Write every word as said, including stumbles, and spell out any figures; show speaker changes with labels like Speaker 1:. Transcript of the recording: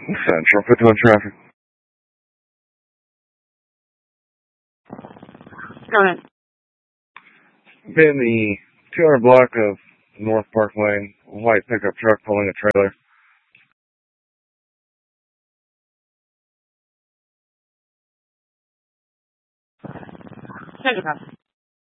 Speaker 1: Central fifty-one traffic.
Speaker 2: Go ahead.
Speaker 1: Been the two hundred block of North Park Lane, white pickup truck pulling a trailer.
Speaker 2: Take it,